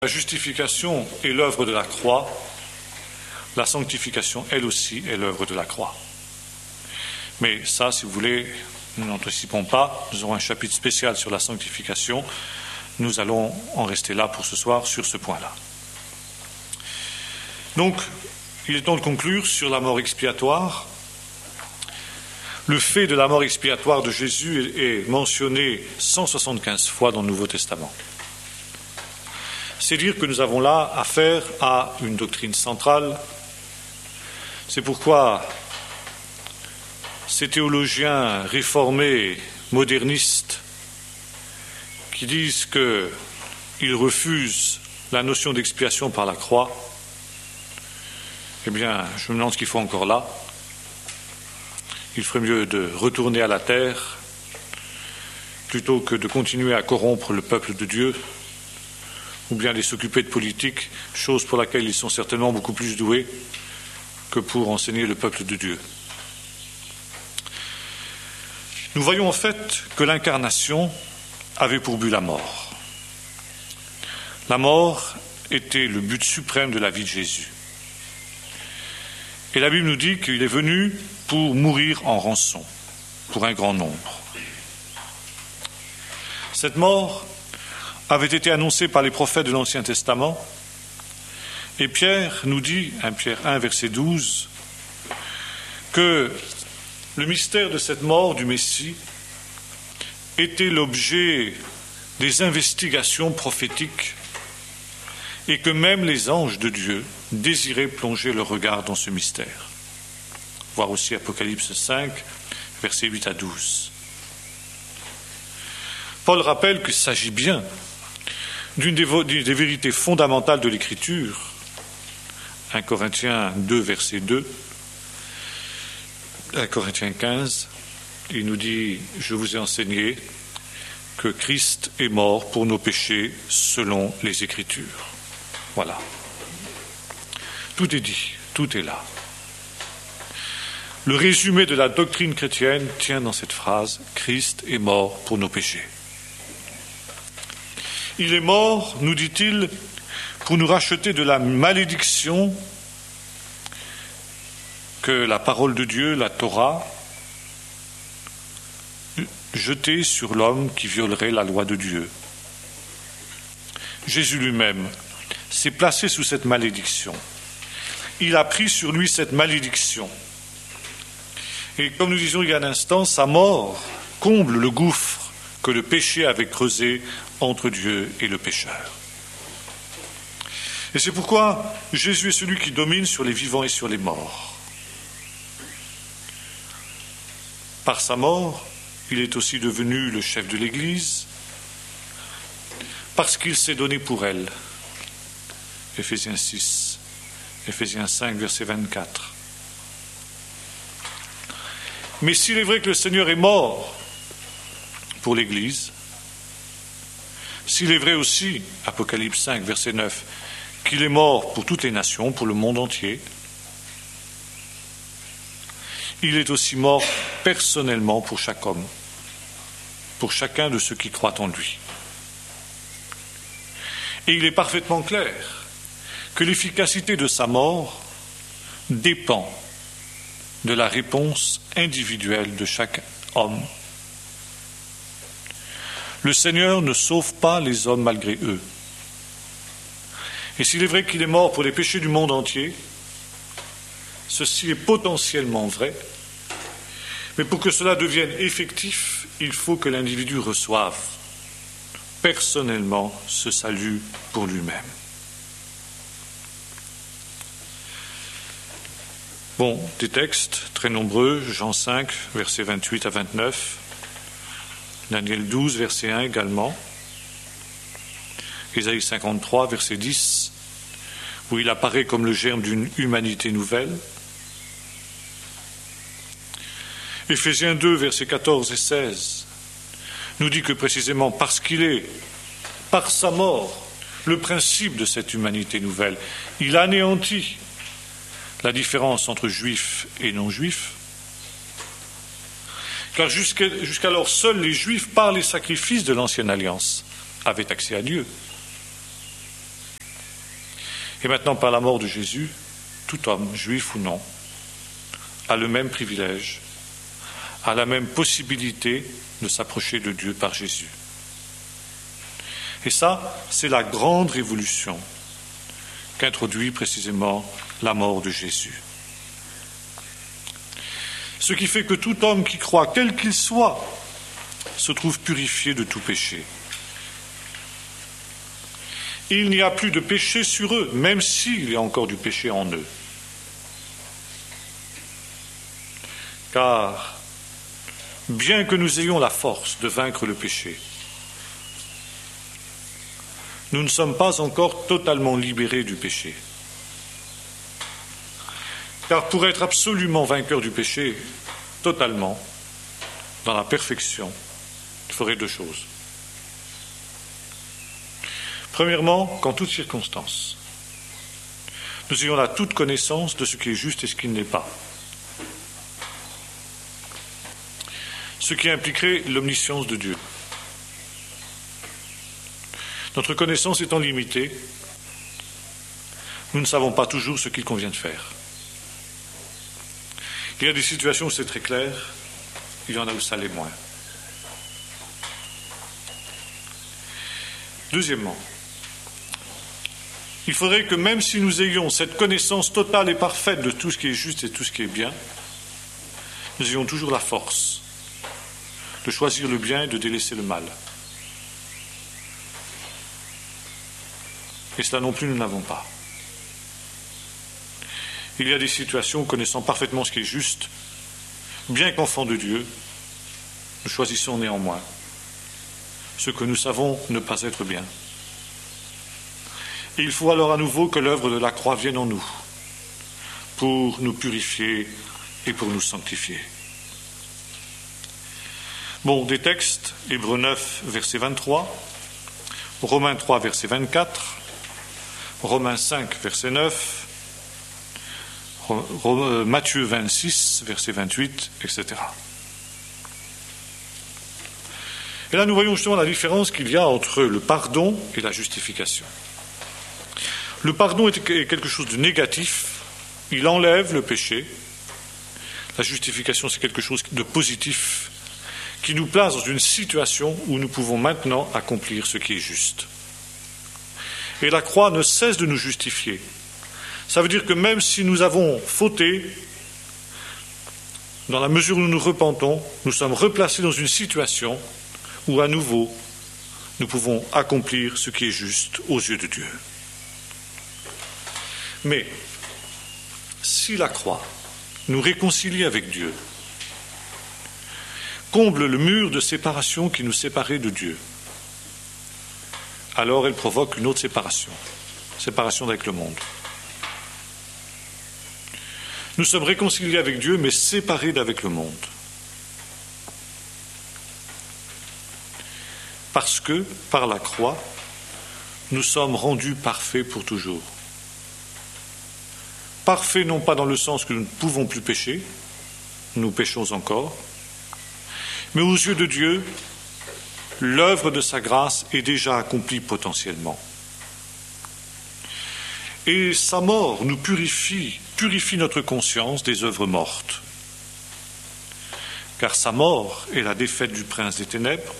La justification est l'œuvre de la croix, la sanctification, elle aussi, est l'œuvre de la croix. Mais ça, si vous voulez, nous n'anticipons pas, nous aurons un chapitre spécial sur la sanctification, nous allons en rester là pour ce soir sur ce point-là. Donc, il est temps de conclure sur la mort expiatoire. Le fait de la mort expiatoire de Jésus est mentionné 175 fois dans le Nouveau Testament. C'est dire que nous avons là affaire à une doctrine centrale. C'est pourquoi ces théologiens réformés, modernistes, qui disent qu'ils refusent la notion d'expiation par la croix, eh bien, je me demande ce qu'ils font encore là. Il ferait mieux de retourner à la terre plutôt que de continuer à corrompre le peuple de Dieu, ou bien de s'occuper de politique, chose pour laquelle ils sont certainement beaucoup plus doués que pour enseigner le peuple de Dieu. Nous voyons en fait que l'incarnation avait pour but la mort. La mort était le but suprême de la vie de Jésus. Et la Bible nous dit qu'il est venu pour mourir en rançon, pour un grand nombre. Cette mort avait été annoncée par les prophètes de l'Ancien Testament, et Pierre nous dit, 1 Pierre 1, verset 12, que le mystère de cette mort du Messie était l'objet des investigations prophétiques et que même les anges de Dieu désiraient plonger leur regard dans ce mystère. Voir aussi Apocalypse 5, versets 8 à 12. Paul rappelle qu'il s'agit bien d'une des vérités fondamentales de l'Écriture. 1 Corinthiens 2, verset 2, 1 Corinthiens 15, il nous dit « Je vous ai enseigné que Christ est mort pour nos péchés selon les Écritures. » Voilà. Tout est dit, tout est là. Le résumé de la doctrine chrétienne tient dans cette phrase « Christ est mort pour nos péchés ». Il est mort, nous dit-il, pour nous racheter de la malédiction que la parole de Dieu, la Torah, jetait sur l'homme qui violerait la loi de Dieu. Jésus lui-même s'est placé sous cette malédiction. Il a pris sur lui cette malédiction. Et comme nous disions il y a un instant, sa mort comble le gouffre que le péché avait creusé entre Dieu et le pécheur. Et c'est pourquoi Jésus est celui qui domine sur les vivants et sur les morts. Par sa mort, il est aussi devenu le chef de l'Église, parce qu'il s'est donné pour elle. Éphésiens 6, Éphésiens 5, verset 24. Mais s'il est vrai que le Seigneur est mort pour l'Église, s'il est vrai aussi, Apocalypse 5, verset 9, qu'il est mort pour toutes les nations, pour le monde entier, il est aussi mort personnellement pour chaque homme, pour chacun de ceux qui croient en lui. Et il est parfaitement clair que l'efficacité de sa mort dépend de la réponse individuelle de chaque homme. Le Seigneur ne sauve pas les hommes malgré eux. Et s'il est vrai qu'il est mort pour les péchés du monde entier, ceci est potentiellement vrai, mais pour que cela devienne effectif, il faut que l'individu reçoive personnellement ce salut pour lui-même. Bon, des textes très nombreux, Jean 5, versets 28 à 29, Daniel 12, verset 1 également, Ésaïe 53, verset 10, où il apparaît comme le germe d'une humanité nouvelle, Éphésiens 2, versets 14 et 16, nous dit que précisément parce qu'il est, par sa mort, le principe de cette humanité nouvelle, il anéantit la différence entre juifs et non-juifs, car jusqu'alors seuls les juifs, par les sacrifices de l'ancienne alliance, avaient accès à Dieu. Et maintenant, par la mort de Jésus, tout homme, juif ou non, a le même privilège, a la même possibilité de s'approcher de Dieu par Jésus. Et ça, c'est la grande révolution qu'introduit précisément la mort de Jésus. Ce qui fait que tout homme qui croit, quel qu'il soit, se trouve purifié de tout péché. Il n'y a plus de péché sur eux, même s'il y a encore du péché en eux. Car, bien que nous ayons la force de vaincre le péché, nous ne sommes pas encore totalement libérés du péché. Car pour être absolument vainqueur du péché, totalement, dans la perfection, il faudrait deux choses. Premièrement, qu'en toutes circonstances, nous ayons la toute connaissance de ce qui est juste et ce qui ne l'est pas. Ce qui impliquerait l'omniscience de Dieu. Notre connaissance étant limitée, nous ne savons pas toujours ce qu'il convient de faire. Il y a des situations où c'est très clair, il y en a où ça l'est moins. Deuxièmement, il faudrait que même si nous ayons cette connaissance totale et parfaite de tout ce qui est juste et tout ce qui est bien, nous ayons toujours la force de choisir le bien et de délaisser le mal. Et cela non plus, nous n'avons pas. Il y a des situations où, connaissant parfaitement ce qui est juste, bien qu'enfants de Dieu, nous choisissons néanmoins ce que nous savons ne pas être bien. Et il faut alors à nouveau que l'œuvre de la croix vienne en nous pour nous purifier et pour nous sanctifier. Bon, des textes, Hébreux 9, verset 23, Romains 3, verset 24, Romains 5, verset 9, Matthieu 26, verset 28, etc. Et là, nous voyons justement la différence qu'il y a entre le pardon et la justification. Le pardon est quelque chose de négatif, il enlève le péché. La justification, c'est quelque chose de positif, qui nous place dans une situation où nous pouvons maintenant accomplir ce qui est juste. Et la croix ne cesse de nous justifier. Ça veut dire que même si nous avons fauté, dans la mesure où nous nous repentons, nous sommes replacés dans une situation où à nouveau nous pouvons accomplir ce qui est juste aux yeux de Dieu. Mais si la croix nous réconcilie avec Dieu, comble le mur de séparation qui nous séparait de Dieu, alors elle provoque une autre séparation avec le monde. Nous sommes réconciliés avec Dieu, mais séparés d'avec le monde. Parce que, par la croix, nous sommes rendus parfaits pour toujours. Parfaits non pas dans le sens que nous ne pouvons plus pécher, nous péchons encore, mais aux yeux de Dieu, l'œuvre de sa grâce est déjà accomplie potentiellement. Et sa mort nous purifie notre conscience des œuvres mortes. Car sa mort est la défaite du prince des ténèbres,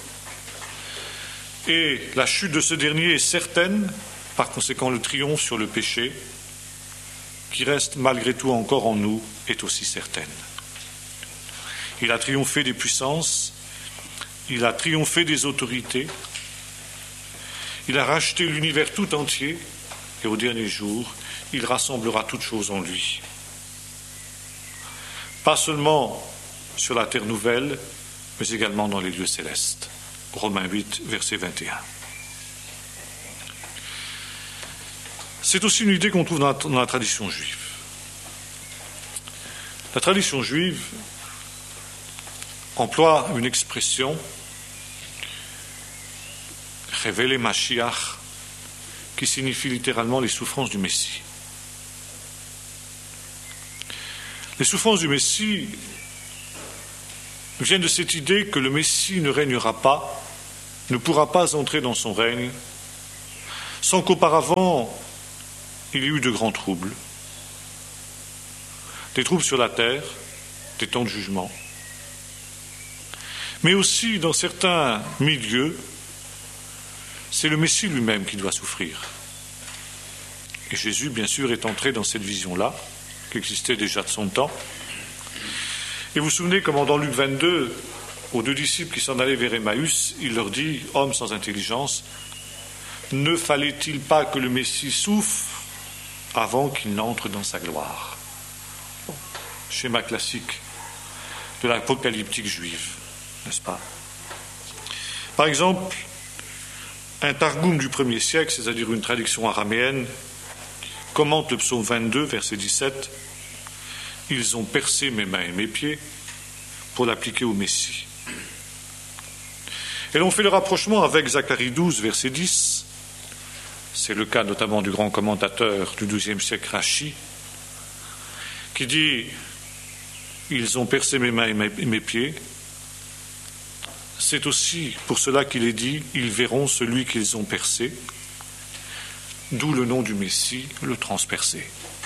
et la chute de ce dernier est certaine, par conséquent le triomphe sur le péché, qui reste malgré tout encore en nous, est aussi certaine. Il a triomphé des puissances, il a triomphé des autorités, il a racheté l'univers tout entier, et au dernier jour, il rassemblera toutes choses en lui. Pas seulement sur la terre nouvelle, mais également dans les lieux célestes. Romains 8, verset 21. C'est aussi une idée qu'on trouve dans la tradition juive. La tradition juive emploie une expression, révéler Mashiach, qui signifie littéralement les souffrances du Messie. Les souffrances du Messie viennent de cette idée que le Messie ne régnera pas, ne pourra pas entrer dans son règne, sans qu'auparavant il y a eu de grands troubles. Des troubles sur la terre, des temps de jugement. Mais aussi, dans certains milieux, c'est le Messie lui-même qui doit souffrir. Et Jésus, bien sûr, est entré dans cette vision-là, qui existait déjà de son temps. Et vous vous souvenez comment dans Luc 22, aux 2 disciples qui s'en allaient vers Emmaüs, il leur dit, hommes sans intelligence, ne fallait-il pas que le Messie souffre avant qu'il n'entre dans sa gloire? Schéma classique de l'apocalyptique juive, n'est-ce pas? Par exemple, un Targum du 1er siècle, c'est-à-dire une traduction araméenne, commente le psaume 22, verset 17. Ils ont percé mes mains et mes pieds pour l'appliquer au Messie. Et l'on fait le rapprochement avec Zacharie 12, verset 10. C'est le cas notamment du grand commentateur du XIIe siècle, Rachi, qui dit « Ils ont percé mes mains et mes pieds ». C'est aussi pour cela qu'il est dit « Ils verront celui qu'ils ont percé », d'où le nom du Messie, le transpercé.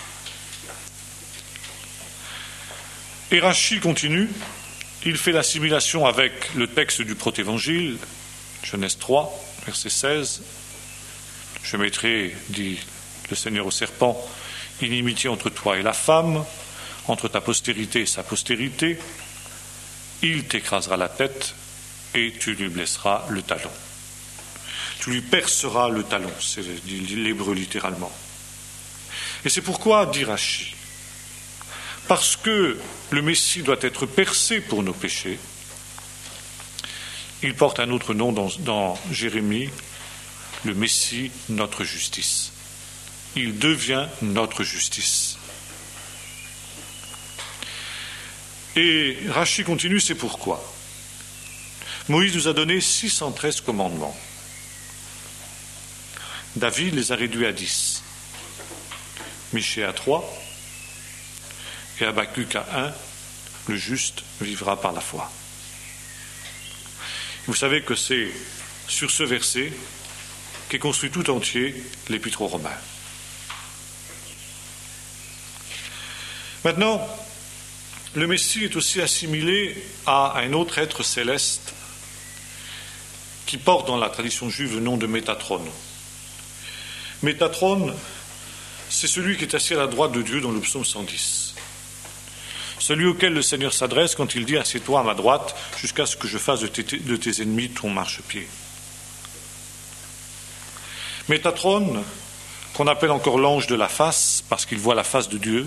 Et Rachi continue, il fait l'assimilation avec le texte du protévangile, Genèse 3, verset 16. « Je mettrai, dit le Seigneur au serpent, inimitié entre toi et la femme, entre ta postérité et sa postérité, il t'écrasera la tête et tu lui blesseras le talon. » Tu lui perceras le talon, c'est l'hébreu littéralement. Et c'est pourquoi, dit Rachi, parce que le Messie doit être percé pour nos péchés, il porte un autre nom dans Jérémie, le Messie, notre justice. Il devient notre justice. Et Rachi continue, c'est pourquoi. Moïse nous a donné 613 commandements. David les a réduits à 10. Michée à 3 et Habakkuk à 1. Le juste vivra par la foi. Vous savez que c'est sur ce verset qu'est construit tout entier l'Épître aux Romains. Maintenant, le Messie est aussi assimilé à un autre être céleste qui porte dans la tradition juive le nom de Métatron. Métatron, c'est celui qui est assis à la droite de Dieu dans le psaume 110. Celui auquel le Seigneur s'adresse quand il dit « Assieds-toi à ma droite jusqu'à ce que je fasse de tes ennemis ton marchepied ». Métatron, qu'on appelle encore l'ange de la face, parce qu'il voit la face de Dieu,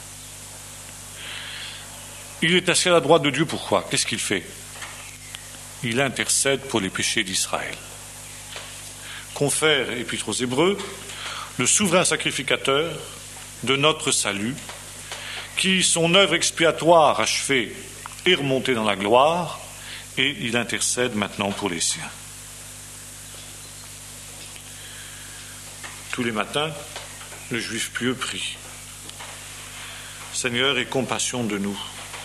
il est assis à la droite de Dieu, pourquoi? Qu'est-ce qu'il fait? Il intercède pour les péchés d'Israël. Confère, Épître aux Hébreux, le souverain sacrificateur de notre salut, qui, son œuvre expiatoire achevée, est remonté dans la gloire, et il intercède maintenant pour les siens. Tous les matins, le juif pieux prie. Seigneur, aie compassion de nous.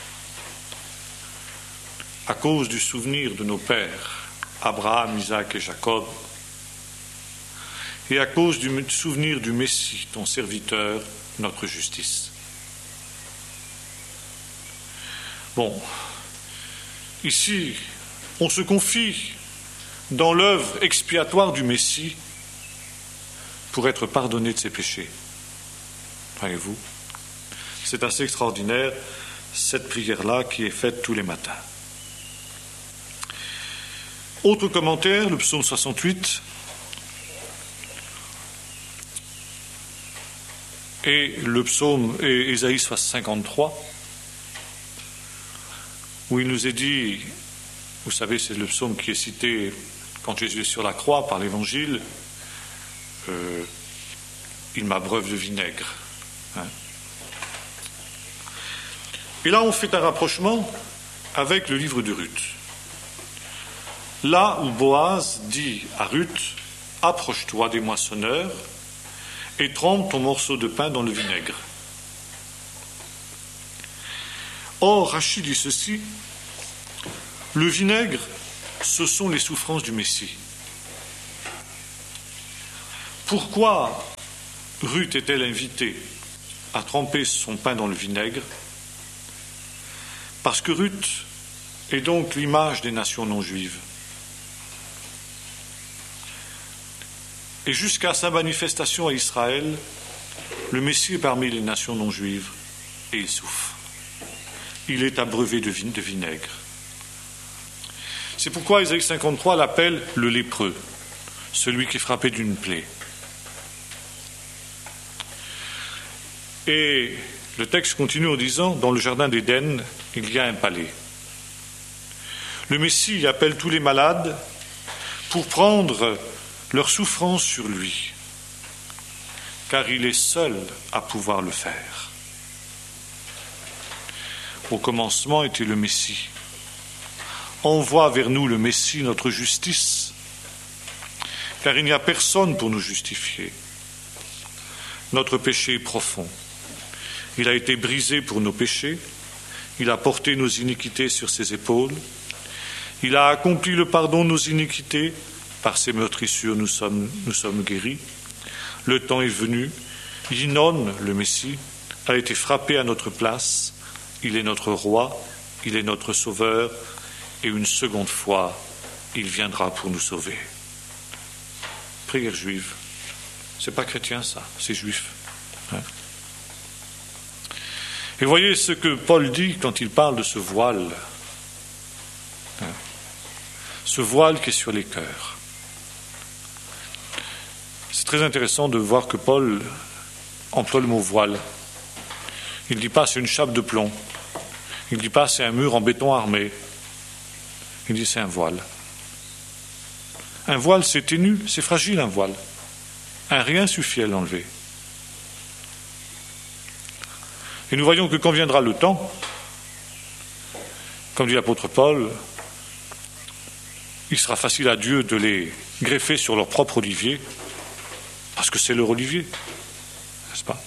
À cause du souvenir de nos pères, Abraham, Isaac et Jacob, et à cause du souvenir du Messie, ton serviteur, notre justice. Bon, ici, on se confie dans l'œuvre expiatoire du Messie pour être pardonné de ses péchés. Voyez-vous, c'est assez extraordinaire, cette prière-là qui est faite tous les matins. Autre commentaire, le psaume 68, et le psaume et Ésaïe 53, où il nous est dit, vous savez, c'est le psaume qui est cité quand Jésus est sur la croix par l'Évangile, il m'abreuve de vinaigre. Hein. Et là, on fait un rapprochement avec le livre de Ruth. Là où Boaz dit à Ruth, « Approche-toi des moissonneurs et trempe ton morceau de pain dans le vinaigre. » Or, Rachi dit ceci, « Le vinaigre, ce sont les souffrances du Messie. » Pourquoi Ruth est-elle invitée à tremper son pain dans le vinaigre? Parce que Ruth est donc l'image des nations non juives. Et jusqu'à sa manifestation à Israël, le Messie est parmi les nations non juives et il souffre. Il est abreuvé de vinaigre. C'est pourquoi Ésaïe 53 l'appelle le lépreux, celui qui est frappé d'une plaie. Et le texte continue en disant, dans le jardin d'Éden, il y a un palais. Le Messie appelle tous les malades pour prendre leur souffrance sur lui, car il est seul à pouvoir le faire. Au commencement était le Messie. Envoie vers nous le Messie, notre justice, car il n'y a personne pour nous justifier. Notre péché est profond. Il a été brisé pour nos péchés, il a porté nos iniquités sur ses épaules, il a accompli le pardon de nos iniquités, par ses meurtrissures nous sommes guéris. Le temps est venu, Yinon, le Messie, a été frappé à notre place, il est notre roi, il est notre sauveur, et une seconde fois, il viendra pour nous sauver. Prière juive. C'est pas chrétien ça, c'est juif. Et voyez ce que Paul dit quand il parle de ce voile. Ce voile qui est sur les cœurs. C'est très intéressant de voir que Paul emploie le mot voile. Il ne dit pas c'est une chape de plomb. Il ne dit pas c'est un mur en béton armé. Il dit c'est un voile. Un voile c'est ténu, c'est fragile un voile. Un rien suffit à l'enlever. Et nous voyons que quand viendra le temps, comme dit l'apôtre Paul, il sera facile à Dieu de les greffer sur leur propre olivier, parce que c'est leur olivier, n'est-ce pas?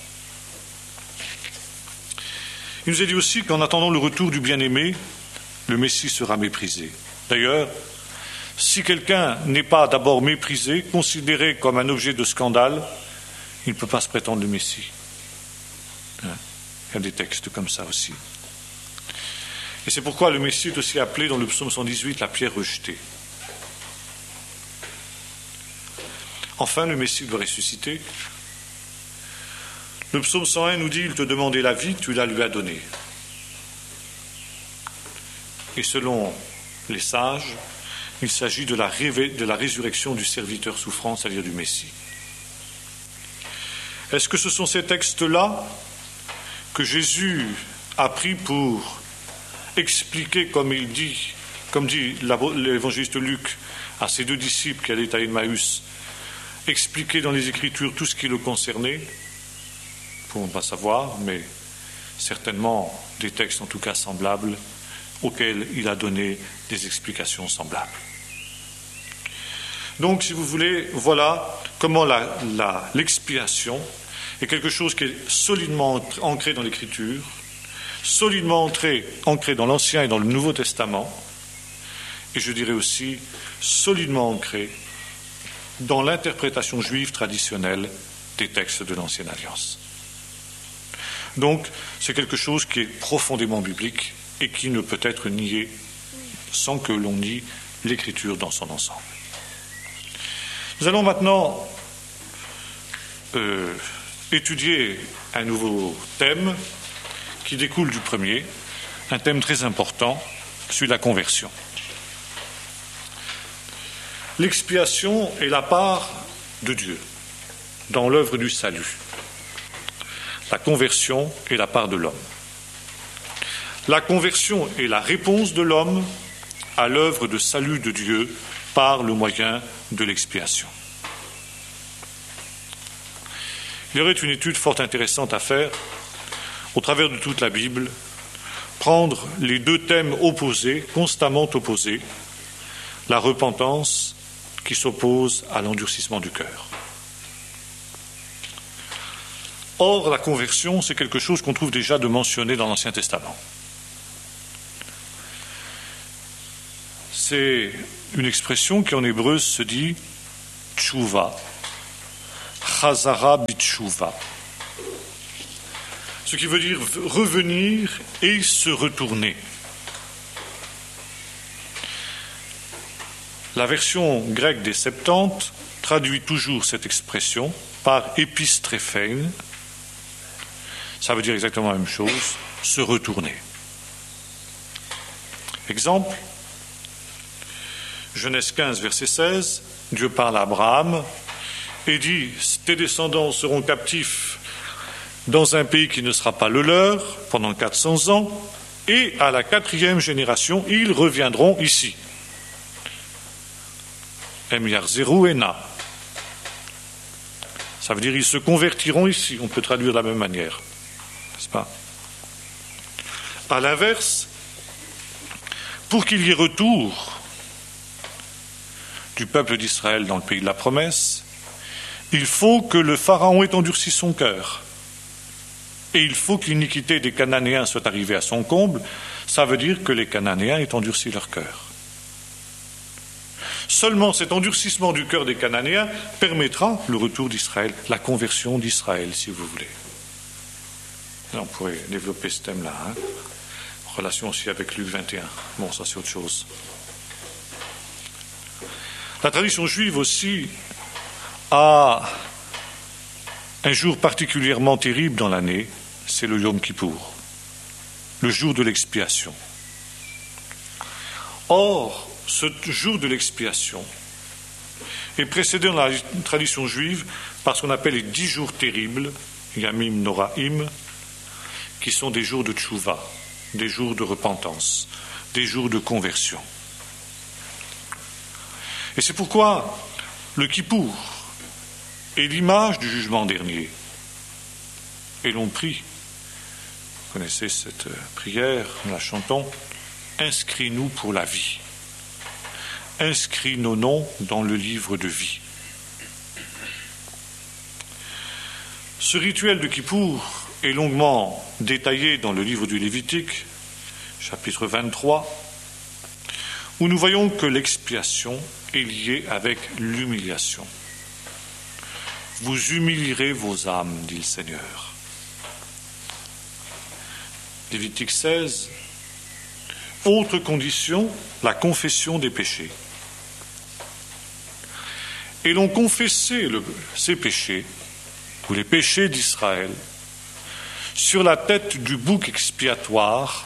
Il nous est dit aussi qu'en attendant le retour du bien-aimé, le Messie sera méprisé. D'ailleurs, si quelqu'un n'est pas d'abord méprisé, considéré comme un objet de scandale, il ne peut pas se prétendre le Messie. Il y a des textes comme ça aussi. Et c'est pourquoi le Messie est aussi appelé dans le psaume 118 la pierre rejetée. Enfin, le Messie doit ressusciter. Le psaume 101 nous dit, il te demandait la vie, tu la lui as donnée. Et selon les sages, il s'agit de la résurrection du serviteur souffrant, c'est-à-dire du Messie. Est-ce que ce sont ces textes-là que Jésus a pris pour expliquer, comme dit l'évangéliste Luc à ses deux disciples qui allaient à Emmaüs, expliquer dans les Écritures tout ce qui le concernait? Nous ne pouvons pas savoir, mais certainement des textes en tout cas semblables, auxquels il a donné des explications semblables. Donc, si vous voulez, voilà comment l'expiation est quelque chose qui est solidement ancré dans l'Écriture, solidement ancré dans l'Ancien et dans le Nouveau Testament, et je dirais aussi solidement ancré dans l'interprétation juive traditionnelle des textes de l'Ancienne Alliance. Donc, c'est quelque chose qui est profondément biblique et qui ne peut être nié sans que l'on nie l'Écriture dans son ensemble. Nous allons maintenant étudier un nouveau thème qui découle du premier, un thème très important, celui de la conversion. L'expiation est la part de Dieu dans l'œuvre du salut. La conversion est la part de l'homme. La conversion est la réponse de l'homme à l'œuvre de salut de Dieu par le moyen de l'expiation. Il y aurait une étude fort intéressante à faire au travers de toute la Bible, prendre les deux thèmes opposés, constamment opposés, la repentance qui s'oppose à l'endurcissement du cœur. Or, la conversion, c'est quelque chose qu'on trouve déjà de mentionné dans l'Ancien Testament. C'est une expression qui en hébreu se dit tchouva, chazara bitshuva. Ce qui veut dire revenir et se retourner. La version grecque des Septante traduit toujours cette expression par épistréphène. Ça veut dire exactement la même chose, se retourner. Exemple, Genèse 15, verset 16, Dieu parle à Abraham et dit « Tes descendants seront captifs dans un pays qui ne sera pas le leur pendant 400 ans, et à la 4e génération, ils reviendront ici. » Em Yarzeru Ena. Ça veut dire ils se convertiront ici, on peut traduire de la même manière, n'est-ce pas? À l'inverse, pour qu'il y ait retour du peuple d'Israël dans le pays de la promesse, il faut que le Pharaon ait endurci son cœur. Et il faut que l'iniquité des Cananéens soit arrivée à son comble. Ça veut dire que les Cananéens aient endurci leur cœur. Seulement cet endurcissement du cœur des Cananéens permettra le retour d'Israël, la conversion d'Israël, si vous voulez. Là, on pourrait développer ce thème-là, hein. En relation aussi avec Luc 21. Bon, ça c'est autre chose. La tradition juive aussi a un jour particulièrement terrible dans l'année, c'est le Yom Kippour, le jour de l'expiation. Or, ce jour de l'expiation est précédé dans la tradition juive par ce qu'on appelle les 10 jours terribles, Yamim Noraim, qui sont des jours de tchouva, des jours de repentance, des jours de conversion. Et c'est pourquoi le Kippour est l'image du jugement dernier. Et l'on prie, vous connaissez cette prière, nous la chantons, « Inscris-nous pour la vie ». Inscris nos noms dans le livre de vie. Ce rituel de Kippour est longuement détaillé dans le livre du Lévitique, chapitre 23, où nous voyons que l'expiation est liée avec l'humiliation. Vous humilierez vos âmes, dit le Seigneur. Lévitique 16, autre condition, la confession des péchés. Et l'on confessait ces péchés, ou les péchés d'Israël, sur la tête du bouc expiatoire,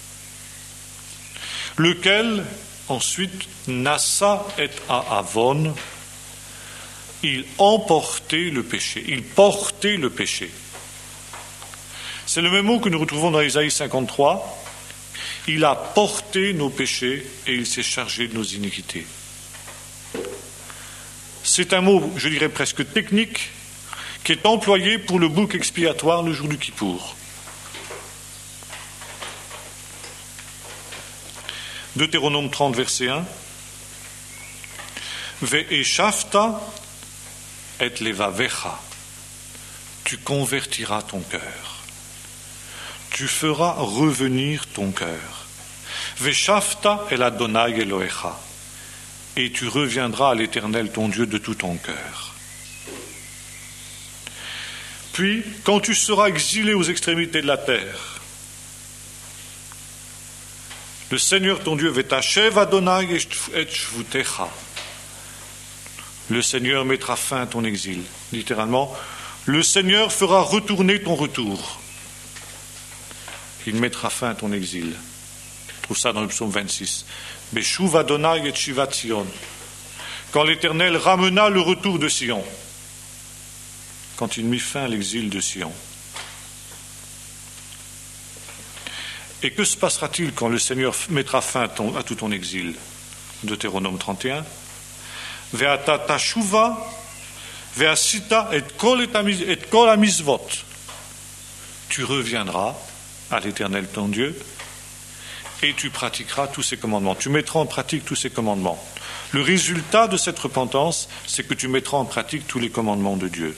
lequel, ensuite, Nassa et Avon, il emportait le péché, il portait le péché. C'est le même mot que nous retrouvons dans Isaïe 53. Il a porté nos péchés et il s'est chargé de nos iniquités. C'est un mot, je dirais presque technique, qui est employé pour le bouc expiatoire le jour du Kippour. Deutéronome 30, verset 1. Ve'eshafta et levavecha. Tu convertiras ton cœur. Tu feras revenir ton cœur. Ve'shafta el Adonai Elohecha. Et tu reviendras à l'Éternel ton Dieu de tout ton cœur. Puis, quand tu seras exilé aux extrémités de la terre, le Seigneur ton Dieu ve'tashev Adonai et shvutecha. Le Seigneur mettra fin à ton exil. Littéralement, le Seigneur fera retourner ton retour. Il mettra fin à ton exil. On trouve ça dans le psaume 26. Beshuv Adonai et Shivat Sion. Quand l'Éternel ramena le retour de Sion. Quand il mit fin à l'exil de Sion. Et que se passera-t-il quand le Seigneur mettra fin à tout ton exil? Deutéronome 31. Ve'ata tashuva ve'asita et kol hamizvot. Tu reviendras à l'Éternel ton Dieu et tu pratiqueras tous ses commandements. Tu mettras en pratique tous ses commandements. Le résultat de cette repentance, c'est que tu mettras en pratique tous les commandements de Dieu.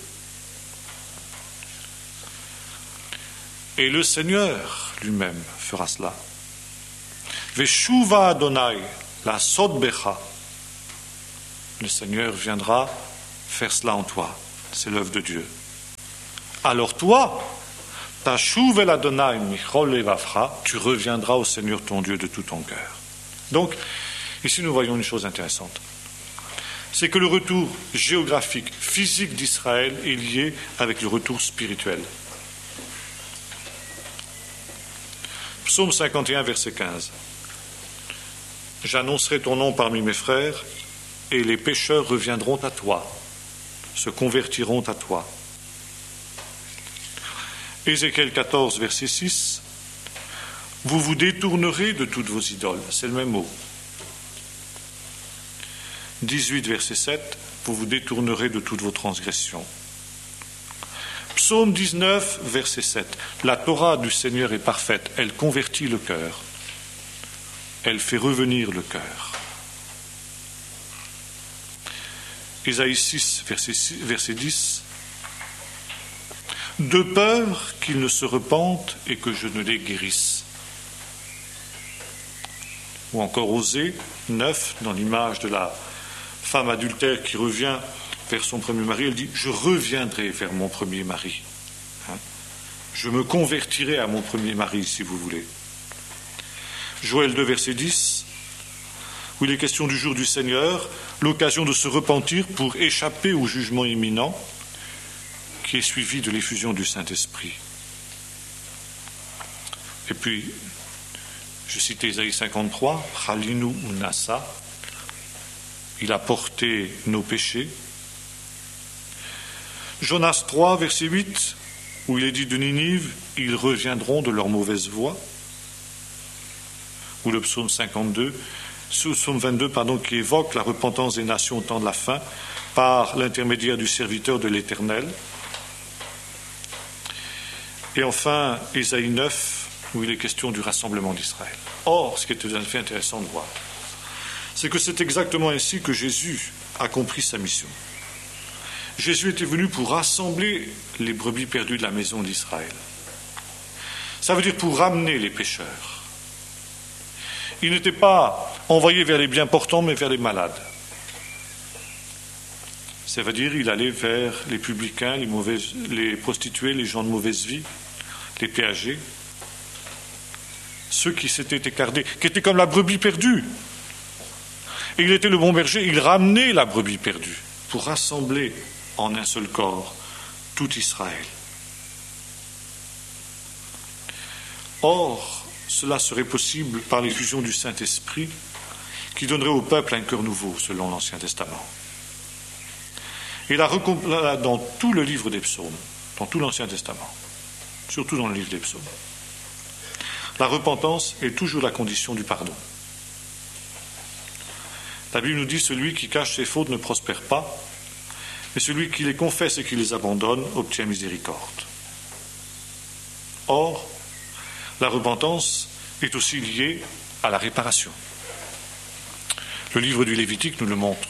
Et le Seigneur lui-même fera cela. Veshuva Adonai, la sodbecha. Le Seigneur viendra faire cela en toi. c'est l'œuvre de Dieu. Alors toi, Tashuv el Adonai michol levavcha, tu reviendras au Seigneur ton Dieu de tout ton cœur. Donc, ici nous voyons une chose intéressante. C'est que le retour géographique, physique d'Israël est lié avec le retour spirituel. Psaume 51, verset 15. J'annoncerai ton nom parmi mes frères, et les pécheurs reviendront à toi, se convertiront à toi. Ézéchiel 14, verset 6. Vous vous détournerez de toutes vos idoles. C'est le même mot. 18, verset 7. Vous vous détournerez de toutes vos transgressions. Psaume 19, verset 7. La Torah du Seigneur est parfaite. Elle convertit le cœur. Elle fait revenir le cœur. Ésaïe 6, verset 10. De peur qu'ils ne se repentent et que je ne les guérisse. Ou encore Osée 9, dans l'image de la femme adultère qui revient vers son premier mari, elle dit « Je reviendrai vers mon premier mari. Je me convertirai à mon premier mari, si vous voulez. » Joël 2, verset 10, où il est question du jour du Seigneur, l'occasion de se repentir pour échapper au jugement imminent qui est suivi de l'effusion du Saint-Esprit. Et puis, je cite Ésaïe 53, « Chalinu unasa » il a porté nos péchés. Jonas 3, verset 8, où il est dit de Ninive, ils reviendront de leur mauvaise voie. Ou le psaume 22, qui évoque la repentance des nations au temps de la fin par l'intermédiaire du serviteur de l'Éternel. Et enfin, Ésaïe 9, où il est question du rassemblement d'Israël. Or, ce qui est tout à fait intéressant de voir, c'est que c'est exactement ainsi que Jésus a compris sa mission. Jésus était venu pour rassembler les brebis perdues de la maison d'Israël. Ça veut dire pour ramener les pécheurs. Il n'était pas envoyé vers les bien portants, mais vers les malades. Ça veut dire qu'il allait vers les publicains, les prostituées, les gens de mauvaise vie, les péagers, ceux qui s'étaient écartés, qui étaient comme la brebis perdue. Et il était le bon berger, il ramenait la brebis perdue pour rassembler en un seul corps tout Israël. Or, cela serait possible par l'effusion du Saint-Esprit qui donnerait au peuple un cœur nouveau, selon l'Ancien Testament. Et là, dans tout le livre des psaumes, dans tout l'Ancien Testament, surtout dans le livre des psaumes, la repentance est toujours la condition du pardon. La Bible nous dit « Celui qui cache ses fautes ne prospère pas, mais celui qui les confesse et qui les abandonne obtient miséricorde. » Or, la repentance est aussi liée à la réparation. Le livre du Lévitique nous le montre.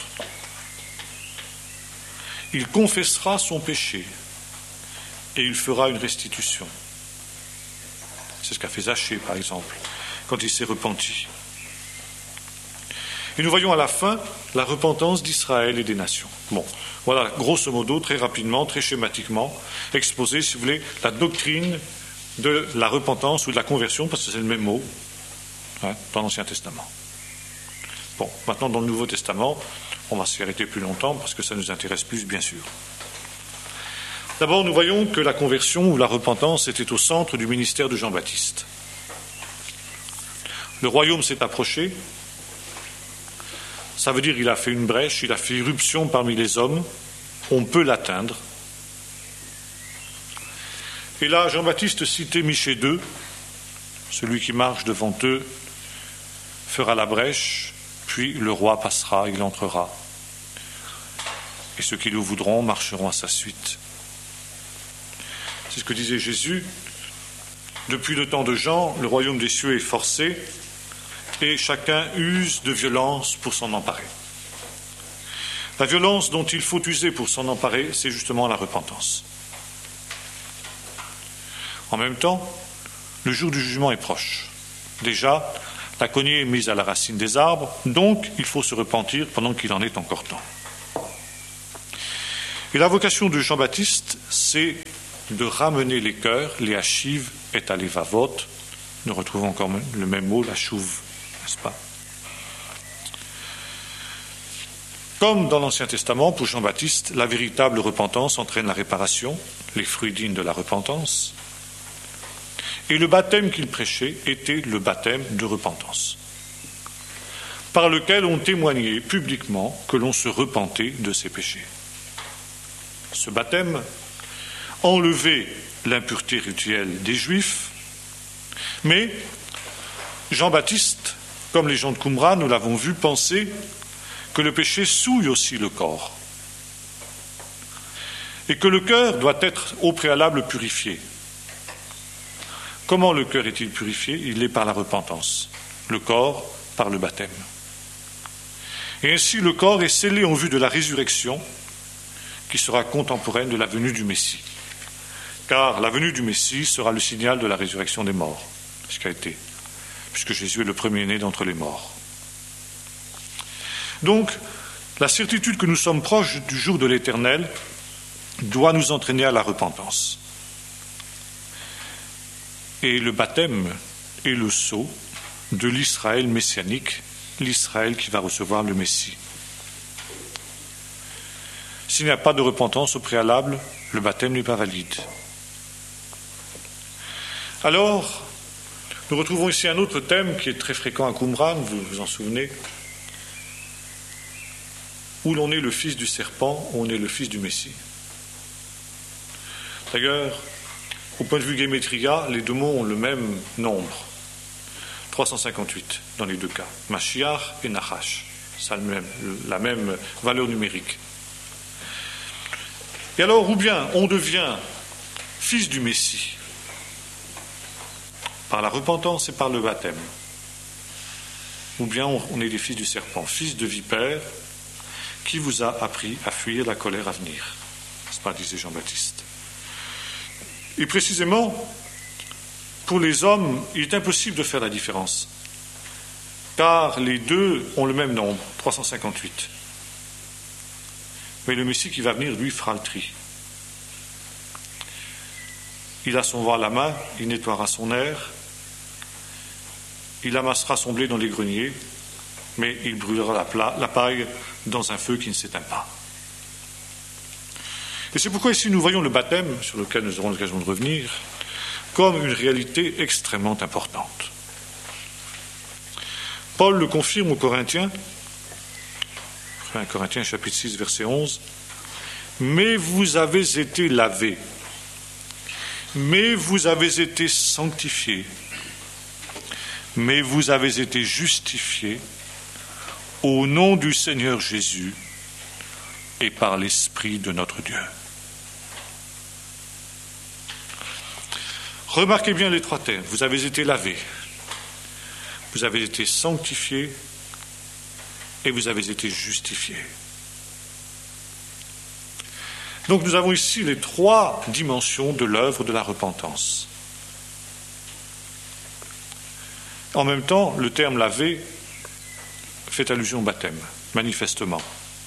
Il confessera son péché et il fera une restitution. C'est ce qu'a fait Zachée, par exemple, quand il s'est repenti. Et nous voyons à la fin la repentance d'Israël et des nations. Bon, voilà, grosso modo, très rapidement, très schématiquement, exposé, si vous voulez, la doctrine de la repentance ou de la conversion, parce que c'est le même mot, dans l'Ancien Testament. Bon, maintenant, dans le Nouveau Testament, on va s'y arrêter plus longtemps, parce que ça nous intéresse plus, bien sûr. D'abord, nous voyons que la conversion ou la repentance était au centre du ministère de Jean-Baptiste. Le royaume s'est approché. Ça veut dire qu'il a fait une brèche, il a fait irruption parmi les hommes. On peut l'atteindre. Et là, Jean-Baptiste citait Michée 2. Celui qui marche devant eux fera la brèche, puis le roi passera, il entrera. Et ceux qui le voudront marcheront à sa suite. C'est ce que disait Jésus. Depuis le temps de Jean, le royaume des cieux est forcé et chacun use de violence pour s'en emparer. La violence dont il faut user pour s'en emparer, c'est justement la repentance. En même temps, le jour du jugement est proche. Déjà, la cognée est mise à la racine des arbres, donc il faut se repentir pendant qu'il en est encore temps. Et la vocation de Jean-Baptiste, c'est de ramener les cœurs, les hachiv et alevavot. Nous retrouvons encore le même mot, la chouve, n'est-ce pas? Comme dans l'Ancien Testament, pour Jean-Baptiste, la véritable repentance entraîne la réparation, les fruits dignes de la repentance. Et le baptême qu'il prêchait était le baptême de repentance, par lequel on témoignait publiquement que l'on se repentait de ses péchés. Ce baptême enlevait l'impureté rituelle des Juifs, mais Jean-Baptiste, comme les gens de Qumran, nous l'avons vu, pensait que le péché souille aussi le corps et que le cœur doit être au préalable purifié. Comment le cœur est-il purifié? Il est par la repentance, le corps par le baptême. Et ainsi le corps est scellé en vue de la résurrection qui sera contemporaine de la venue du Messie. Car la venue du Messie sera le signal de la résurrection des morts, ce qu'a été, puisque Jésus est le premier-né d'entre les morts. Donc, la certitude que nous sommes proches du jour de l'Éternel doit nous entraîner à la repentance. Et le baptême est le sceau de l'Israël messianique, l'Israël qui va recevoir le Messie. S'il n'y a pas de repentance au préalable, le baptême n'est pas valide. Alors, nous retrouvons ici un autre thème qui est très fréquent à Qumran, vous vous en souvenez, où l'on est le fils du serpent, où on est le fils du Messie. D'ailleurs, au point de vue gématria, les deux mots ont le même nombre, 358 dans les deux cas, Mashiach et Nachash, ça la même valeur numérique. Et alors, ou bien on devient fils du Messie par la repentance et par le baptême, ou bien on est des fils du serpent, fils de vipère, qui vous a appris à fuir la colère à venir, n'est-ce pas, disait Jean-Baptiste. Et précisément, pour les hommes, il est impossible de faire la différence, car les deux ont le même nombre, 358. Mais le Messie qui va venir, lui, fera le tri. Il a son voile à la main, il nettoiera son air, il amassera son blé dans les greniers, mais il brûlera la paille dans un feu qui ne s'éteint pas. Et c'est pourquoi ici nous voyons le baptême, sur lequel nous aurons l'occasion de revenir, comme une réalité extrêmement importante. Paul le confirme aux Corinthiens, 1 Corinthiens chapitre 6 verset 11, « Mais vous avez été lavés, mais vous avez été sanctifiés, mais vous avez été justifiés au nom du Seigneur Jésus et par l'Esprit de notre Dieu. » Remarquez bien les trois termes. Vous avez été lavés, vous avez été sanctifiés et vous avez été justifiés. Donc nous avons ici les trois dimensions de l'œuvre de la repentance. En même temps, le terme lavé fait allusion au baptême, manifestement.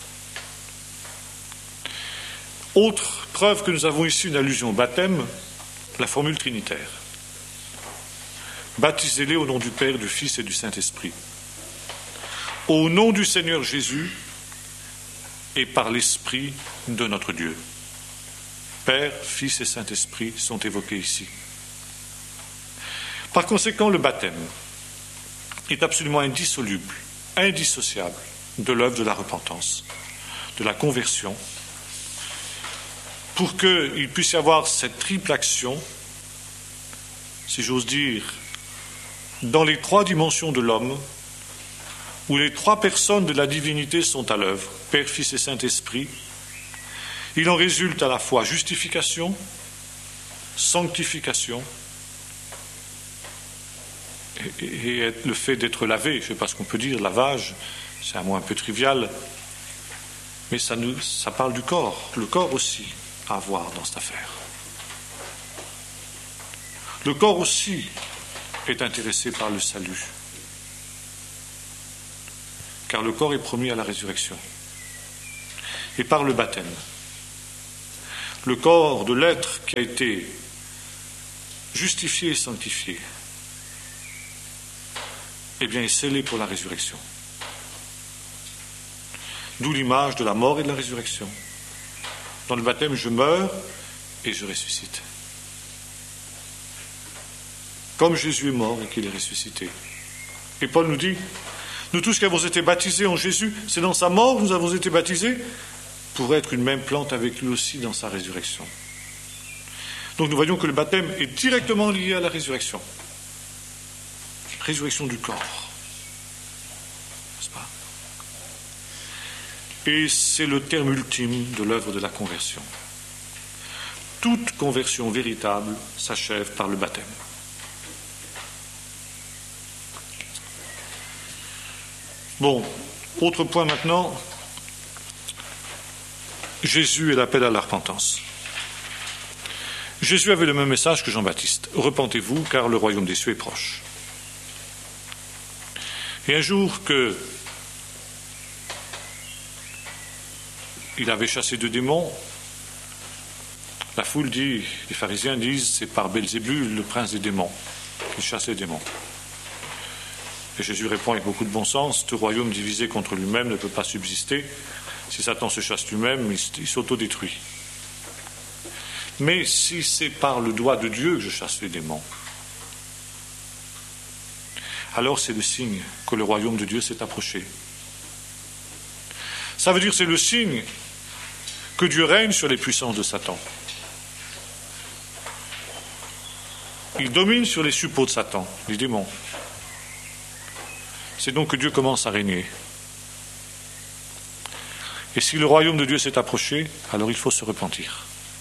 Autre preuve que nous avons ici une allusion au baptême, la formule trinitaire. Baptisez-les au nom du Père, du Fils et du Saint-Esprit. Au nom du Seigneur Jésus et par l'Esprit de notre Dieu. Père, Fils et Saint-Esprit sont évoqués ici. Par conséquent, le baptême est absolument indissoluble, indissociable de l'œuvre de la repentance, de la conversion, pour qu'il puisse y avoir cette triple action, si j'ose dire, dans les trois dimensions de l'homme, où les trois personnes de la divinité sont à l'œuvre, Père, Fils et Saint-Esprit. Il en résulte à la fois justification, sanctification et le fait d'être lavé. Je ne sais pas ce qu'on peut dire, lavage, c'est un mot un peu trivial, mais ça parle du corps, le corps aussi à avoir dans cette affaire. Le corps aussi est intéressé par le salut, car le corps est promis à la résurrection, et par le baptême. le corps de l'être qui a été justifié et sanctifié, eh bien, est scellé pour la résurrection. D'où l'image de la mort et de la résurrection. Dans le baptême, je meurs et je ressuscite. Comme Jésus est mort et qu'il est ressuscité. Et Paul nous dit, nous tous qui avons été baptisés en Jésus, c'est dans sa mort que nous avons été baptisés pour être une même plante avec lui aussi dans sa résurrection. Donc nous voyons que le baptême est directement lié à la résurrection. Résurrection du corps. N'est-ce pas ? Et c'est le terme ultime de l'œuvre de la conversion. Toute conversion véritable s'achève par le baptême. Bon, autre point maintenant, Jésus et l'appel à la repentance. Jésus avait le même message que Jean-Baptiste. Repentez-vous, car le royaume des cieux est proche. Et un jour que il avait chassé 2 démons, la foule dit, les pharisiens disent, c'est par Belzébul, le prince des démons, qu'il chasse les démons. Et Jésus répond avec beaucoup de bon sens, tout royaume divisé contre lui-même ne peut pas subsister. Si Satan se chasse lui-même, il s'autodétruit. Mais si c'est par le doigt de Dieu que je chasse les démons, alors c'est le signe que le royaume de Dieu s'est approché. Ça veut dire c'est le signe que Dieu règne sur les puissances de Satan. Il domine sur les suppôts de Satan, les démons. C'est donc que Dieu commence à régner. Et si le royaume de Dieu s'est approché, alors il faut se repentir.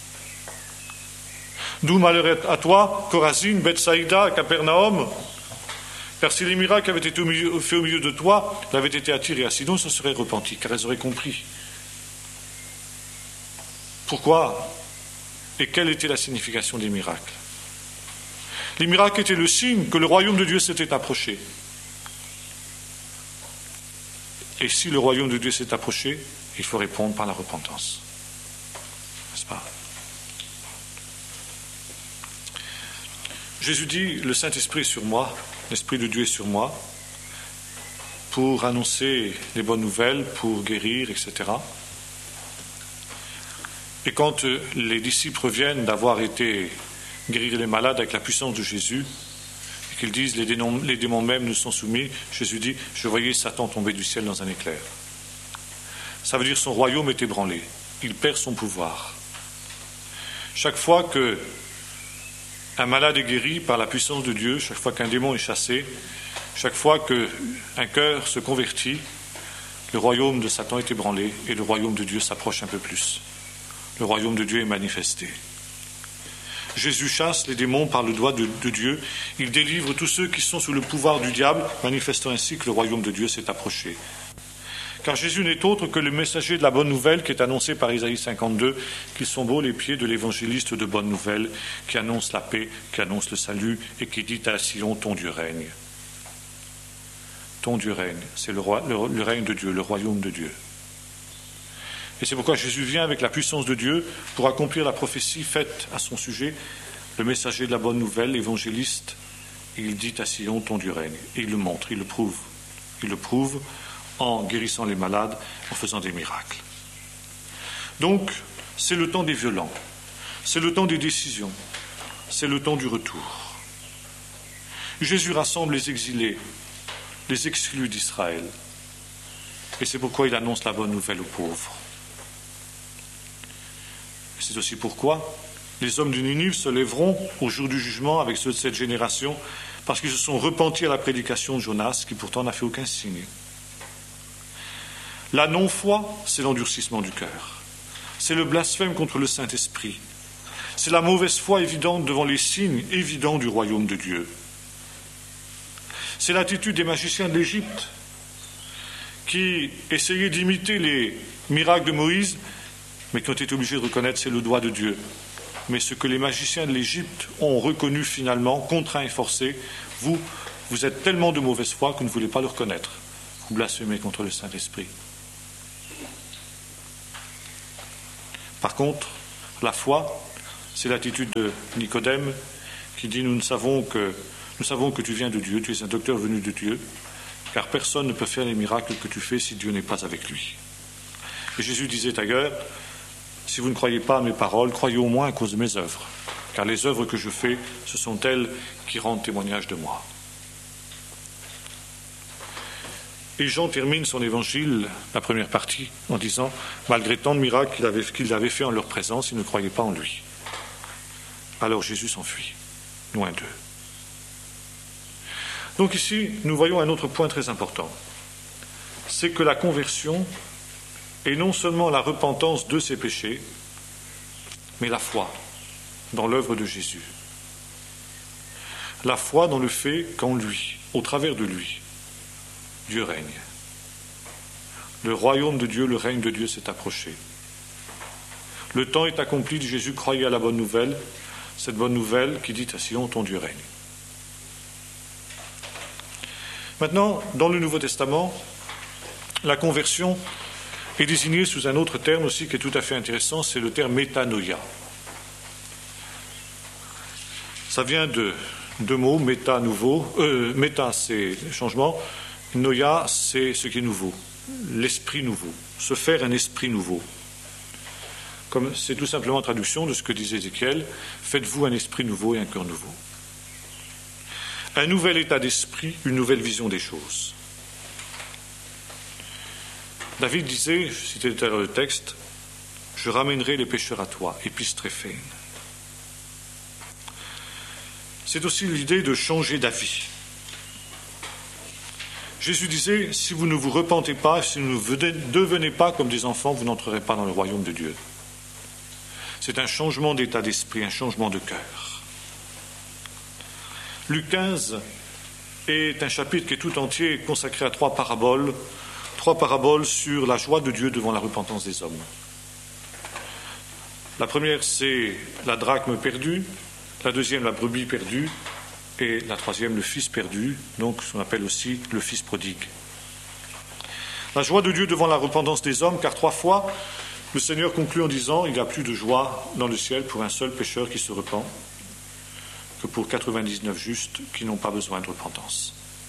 D'où malheur à toi, Chorazine, Bethsaïda, Capernaum, car si les miracles avaient été faits au milieu de toi, l'avaient été à Tyr et à Sidon, se seraient repentis, car elles auraient compris. Pourquoi et quelle était la signification des miracles? Les miracles étaient le signe que le royaume de Dieu s'était approché. Et si le royaume de Dieu s'est approché, il faut répondre par la repentance. N'est-ce pas? Jésus dit, le Saint-Esprit est sur moi, l'Esprit de Dieu est sur moi, pour annoncer les bonnes nouvelles, pour guérir, etc. Et quand les disciples reviennent d'avoir été guérir les malades avec la puissance de Jésus, et qu'ils disent, les démons même nous sont soumis, Jésus dit, je voyais Satan tomber du ciel dans un éclair. Ça veut dire son royaume est ébranlé, il perd son pouvoir. Chaque fois qu'un malade est guéri par la puissance de Dieu, chaque fois qu'un démon est chassé, chaque fois qu'un cœur se convertit, le royaume de Satan est ébranlé et le royaume de Dieu s'approche un peu plus. Le royaume de Dieu est manifesté. Jésus chasse les démons par le doigt de Dieu. Il délivre tous ceux qui sont sous le pouvoir du diable, manifestant ainsi que le royaume de Dieu s'est approché. Car Jésus n'est autre que le messager de la bonne nouvelle qui est annoncé par Isaïe 52, qu'ils sont beaux les pieds de l'évangéliste de bonne nouvelle, qui annonce la paix, qui annonce le salut et qui dit à Sion, ton Dieu règne. Ton Dieu règne, c'est le règne de Dieu, le royaume de Dieu. Et c'est pourquoi Jésus vient avec la puissance de Dieu pour accomplir la prophétie faite à son sujet, le messager de la bonne nouvelle, l'évangéliste, et il dit à Sion, ton Dieu règne. Et il le montre, il le prouve. Il le prouve en guérissant les malades, en faisant des miracles. Donc, c'est le temps des violents, c'est le temps des décisions, c'est le temps du retour. Jésus rassemble les exilés, les exclus d'Israël, et c'est pourquoi il annonce la bonne nouvelle aux pauvres. C'est aussi pourquoi les hommes de Ninive se lèveront au jour du jugement avec ceux de cette génération, parce qu'ils se sont repentis à la prédication de Jonas, qui pourtant n'a fait aucun signe. La non-foi, c'est l'endurcissement du cœur. C'est le blasphème contre le Saint-Esprit. C'est la mauvaise foi évidente devant les signes évidents du royaume de Dieu. C'est l'attitude des magiciens de l'Égypte qui essayaient d'imiter les miracles de Moïse, mais qui ont été obligés de reconnaître c'est le doigt de Dieu. Mais ce que les magiciens de l'Égypte ont reconnu finalement, contraints et forcés, vous êtes tellement de mauvaise foi que vous ne voulez pas le reconnaître. Vous blasphémez contre le Saint-Esprit. Par contre, La foi, c'est l'attitude de Nicodème qui dit nous savons que tu viens de Dieu, tu es un docteur venu de Dieu, car personne ne peut faire les miracles que tu fais si Dieu n'est pas avec lui. Et Jésus disait ailleurs, si vous ne croyez pas à mes paroles, croyez au moins à cause de mes œuvres, car les œuvres que je fais, ce sont elles qui rendent témoignage de moi. Et Jean termine son évangile, la première partie, en disant, malgré tant de miracles qu'il avait fait en leur présence, ils ne croyaient pas en lui. Alors Jésus s'enfuit, loin d'eux. Donc ici, nous voyons un autre point très important. C'est que la conversion est non seulement la repentance de ses péchés, mais la foi dans l'œuvre de Jésus. La foi dans le fait qu'en lui, au travers de lui, Dieu règne. Le royaume de Dieu, le règne de Dieu s'est approché. Le temps est accompli, Jésus croyait à la bonne nouvelle, cette bonne nouvelle qui dit à Sion, ton Dieu règne. Maintenant, dans le Nouveau Testament, la conversion est désignée sous un autre terme aussi qui est tout à fait intéressant, c'est le terme métanoïa. Ça vient de deux mots, méta, nouveau, méta c'est changement, noia c'est ce qui est nouveau, l'esprit nouveau, se faire un esprit nouveau. Comme c'est tout simplement traduction de ce que disait Ézéchiel, faites-vous un esprit nouveau et un cœur nouveau. Un nouvel état d'esprit, une nouvelle vision des choses. David disait, je citais tout à l'heure le texte, je ramènerai les pécheurs à toi, épistréphène. C'est aussi l'idée de changer d'avis. Jésus disait, si vous ne vous repentez pas, si vous ne devenez pas comme des enfants, vous n'entrerez pas dans le royaume de Dieu. C'est un changement d'état d'esprit, un changement de cœur. Luc 15 est un chapitre qui est tout entier consacré à trois paraboles sur la joie de Dieu devant la repentance des hommes. La première, c'est la drachme perdue, la deuxième, la brebis perdue, et la troisième, le fils perdu, donc ce qu'on appelle aussi le fils prodigue. La joie de Dieu devant la repentance des hommes, car 3 fois, le Seigneur conclut en disant, il n'y a plus de joie dans le ciel pour un seul pécheur qui se repent, que pour 99 justes qui n'ont pas besoin de repentance.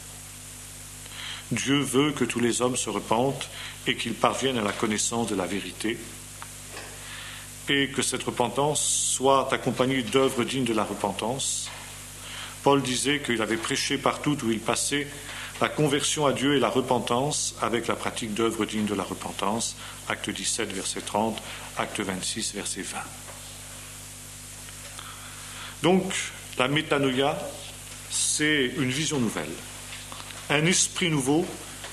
Dieu veut que tous les hommes se repentent et qu'ils parviennent à la connaissance de la vérité et que cette repentance soit accompagnée d'œuvres dignes de la repentance. Paul disait qu'il avait prêché partout où il passait la conversion à Dieu et la repentance avec la pratique d'œuvres dignes de la repentance. Acte 17, verset 30, Acte 26, verset 20. Donc, la métanoïa, c'est une vision nouvelle, un esprit nouveau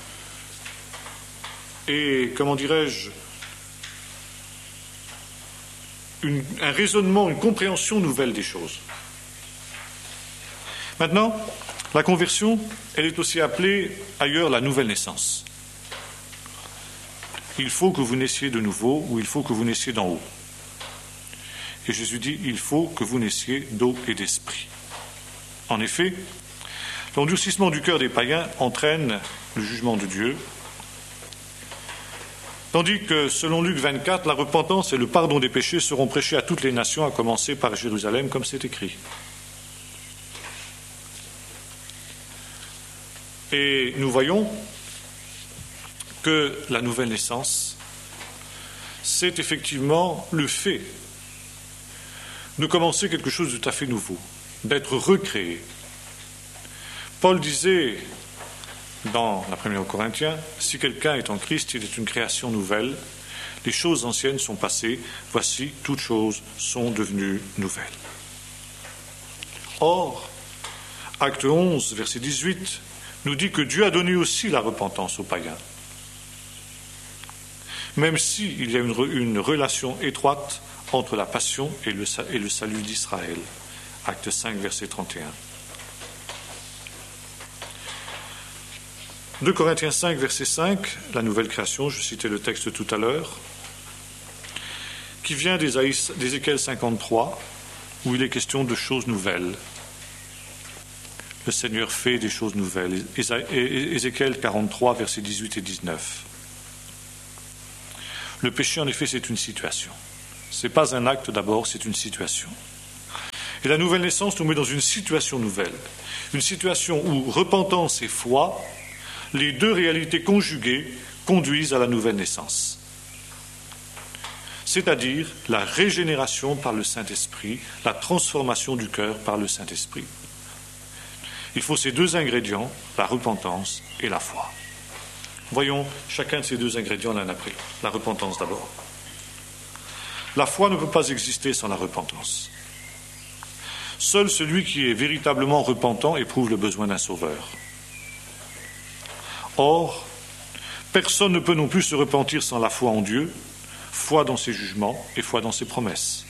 et, comment dirais-je, un raisonnement, une compréhension nouvelle des choses. Maintenant, la conversion, elle est aussi appelée ailleurs la nouvelle naissance. Il faut que vous naissiez de nouveau ou il faut que vous naissiez d'en haut. Et Jésus dit, il faut que vous naissiez d'eau et d'esprit. En effet, l'endurcissement du cœur des païens entraîne le jugement de Dieu, tandis que, selon Luc 24, la repentance et le pardon des péchés seront prêchés à toutes les nations, à commencer par Jérusalem, comme c'est écrit. Et nous voyons que la nouvelle naissance, c'est effectivement le fait de commencer quelque chose de tout à fait nouveau, d'être recréé. Paul disait dans la première aux Corinthiens, si quelqu'un est en Christ, il est une création nouvelle, les choses anciennes sont passées, voici, toutes choses sont devenues nouvelles. Or, Acte 11, verset 18, nous dit que Dieu a donné aussi la repentance aux païens. Même s'il y a une relation étroite entre la passion et le salut d'Israël. Acte 5, verset 31. 2 Corinthiens 5, verset 5, la nouvelle création, je citais le texte tout à l'heure, qui vient d'Ézéchiel 53, où il est question de choses nouvelles. Le Seigneur fait des choses nouvelles. Ézéchiel 43, versets 18 et 19. Le péché, en effet, c'est une situation. Ce n'est pas un acte d'abord, c'est une situation. Et la nouvelle naissance nous met dans une situation nouvelle. Une situation où repentance et foi, les deux réalités conjuguées, conduisent à la nouvelle naissance. C'est-à-dire la régénération par le Saint-Esprit, la transformation du cœur par le Saint-Esprit. Il faut ces deux ingrédients, la repentance et la foi. Voyons chacun de ces deux ingrédients l'un après. La repentance d'abord. La foi ne peut pas exister sans la repentance. Seul celui qui est véritablement repentant éprouve le besoin d'un sauveur. Or, personne ne peut non plus se repentir sans la foi en Dieu, foi dans ses jugements et foi dans ses promesses.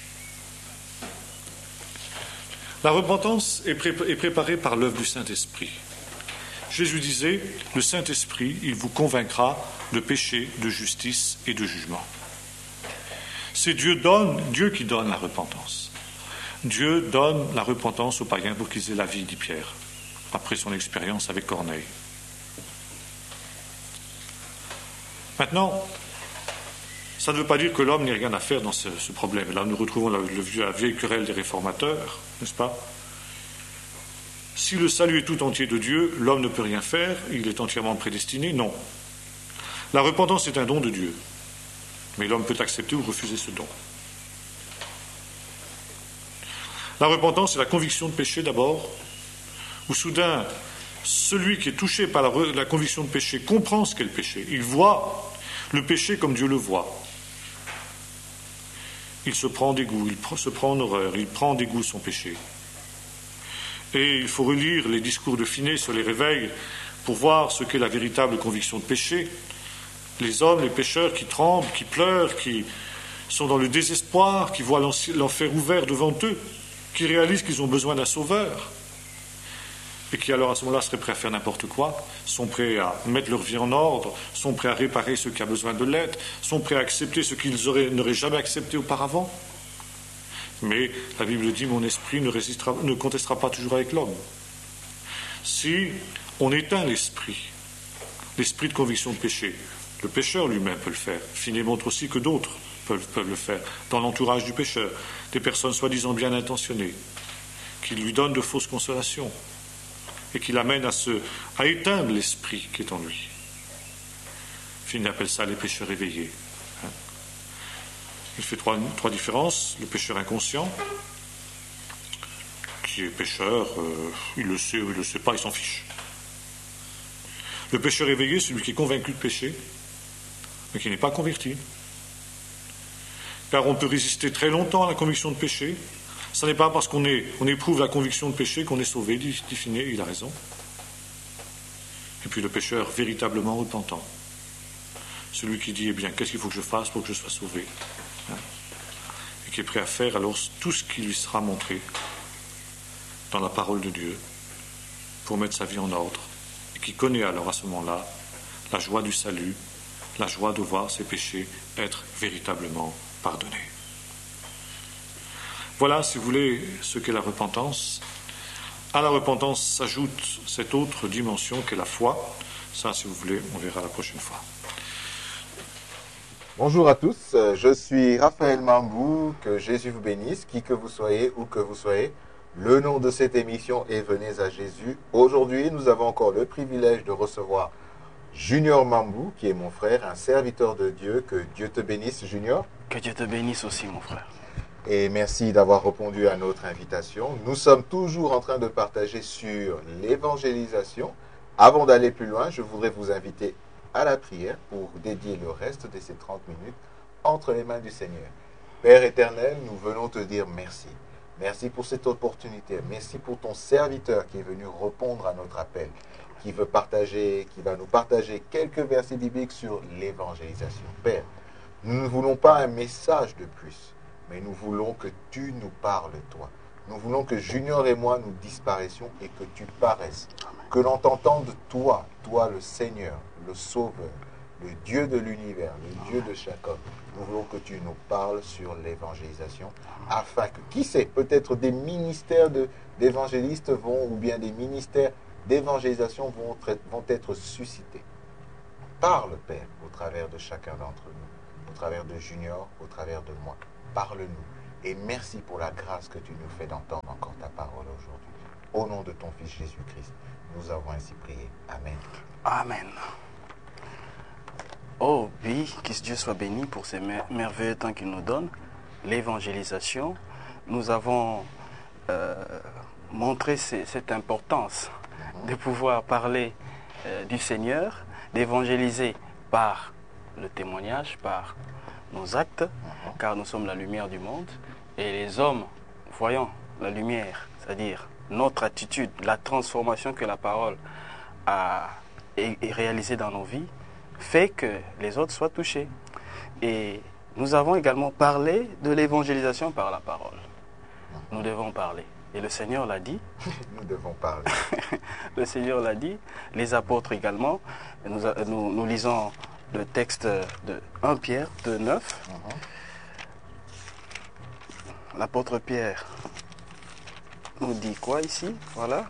La repentance est préparée par l'œuvre du Saint-Esprit. Jésus disait, le Saint-Esprit, il vous convaincra de péché, de justice et de jugement. C'est Dieu qui donne la repentance. Dieu donne la repentance aux païens pour qu'ils aient la vie, dit Pierre, après son expérience avec Corneille. Maintenant, ça ne veut pas dire que l'homme n'ait rien à faire dans ce problème. Là, nous retrouvons la vieille querelle des réformateurs, n'est-ce pas? Si le salut est tout entier de Dieu, l'homme ne peut rien faire, il est entièrement prédestiné? Non. La repentance est un don de Dieu, mais l'homme peut accepter ou refuser ce don. La repentance, c'est la conviction de péché d'abord, où soudain, celui qui est touché par la conviction de péché comprend ce qu'est le péché. Il voit le péché comme Dieu le voit. Il se prend dégoût, il se prend en horreur, il prend dégoût son péché. Et il faut relire les discours de Finet sur les réveils pour voir ce qu'est la véritable conviction de péché. Les hommes, les pécheurs qui tremblent, qui pleurent, qui sont dans le désespoir, qui voient l'enfer ouvert devant eux, qui réalisent qu'ils ont besoin d'un sauveur, et qui alors à ce moment-là seraient prêts à faire n'importe quoi, sont prêts à mettre leur vie en ordre, sont prêts à réparer ce qui a besoin de l'être, sont prêts à accepter ce qu'ils n'auraient jamais accepté auparavant. Mais la Bible dit, mon esprit ne contestera pas toujours avec l'homme. Si on éteint l'esprit de conviction de péché, le pécheur lui-même peut le faire. Finet montre aussi que d'autres peuvent le faire, dans l'entourage du pécheur, des personnes soi-disant bien intentionnées, qui lui donnent de fausses consolations, et qui l'amènent à éteindre l'esprit qui est en lui. Finet appelle ça les pécheurs éveillés. Il fait trois différences. Le pécheur inconscient, qui est pécheur, il le sait ou il ne le sait pas, il s'en fiche. Le pécheur éveillé, celui qui est convaincu de péché, mais qui n'est pas converti. Car on peut résister très longtemps à la conviction de péché. Ce n'est pas parce qu'on éprouve la conviction de péché qu'on est sauvé, dit Finet, il a raison. Et puis le pécheur véritablement repentant. Celui qui dit, eh bien, qu'est-ce qu'il faut que je fasse pour que je sois sauvé? Et qui est prêt à faire alors tout ce qui lui sera montré dans la parole de Dieu pour mettre sa vie en ordre, et qui connaît alors à ce moment-là la joie du salut, la joie de voir ses péchés être véritablement pardonnés. Voilà, si vous voulez, ce qu'est la repentance. À la repentance s'ajoute cette autre dimension qu'est la foi. Ça, si vous voulez, on verra la prochaine fois. Bonjour à tous, je suis Raphaël Mambou, que Jésus vous bénisse, qui que vous soyez, où que vous soyez. Le nom de cette émission est Venez à Jésus. Aujourd'hui, nous avons encore le privilège de recevoir Junior Mambou, qui est mon frère, un serviteur de Dieu. Que Dieu te bénisse, Junior. Que Dieu te bénisse aussi, mon frère. Et merci d'avoir répondu à notre invitation. Nous sommes toujours en train de partager sur l'évangélisation. Avant d'aller plus loin, je voudrais vous inviter à la prière pour dédier le reste de ces 30 minutes entre les mains du Seigneur. Père éternel, nous venons te dire merci. Merci pour cette opportunité. Merci pour ton serviteur qui est venu répondre à notre appel, qui va nous partager quelques versets bibliques sur l'évangélisation. Père, nous ne voulons pas un message de plus, mais nous voulons que tu nous parles, toi. Nous voulons que Junior et moi nous disparaissions et que tu paraisses. Que l'on t'entende, toi le Seigneur, le Sauveur, le Dieu de l'univers, le Dieu de chaque homme. Nous voulons que tu nous parles sur l'évangélisation, afin que, qui sait, peut-être des ministères d'évangélistes ou bien des ministères d'évangélisation vont être suscités. Parle, Père, au travers de chacun d'entre nous, au travers de Junior, au travers de moi. Parle-nous. Et merci pour la grâce que tu nous fais d'entendre encore ta parole aujourd'hui. Au nom de ton Fils Jésus-Christ, nous avons ainsi prié. Amen. Amen. Oh oui, que Dieu soit béni pour ces merveilleux temps qu'il nous donne. L'évangélisation, nous avons montré cette importance de pouvoir parler du Seigneur, d'évangéliser par le témoignage, par nos actes, car nous sommes la lumière du monde. Et les hommes, voyant la lumière, c'est-à-dire notre attitude, la transformation que la parole a réalisée dans nos vies, fait que les autres soient touchés. Et nous avons également parlé de l'évangélisation par la parole. Nous devons parler. Et le Seigneur l'a dit. Nous devons parler. Le Seigneur l'a dit. Les apôtres également. Nous lisons le texte de 1 Pierre 2,9. L'apôtre Pierre nous dit quoi ici? Voilà.